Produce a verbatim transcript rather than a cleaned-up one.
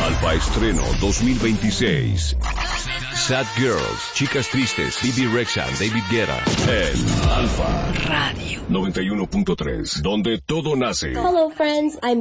Alfa Estreno dos mil veintiséis. Sad Girls, Chicas Tristes, Bibi Rexha, David Guetta. En Alfa Radio noventa y uno punto tres, donde todo nace. Hello friends, I'm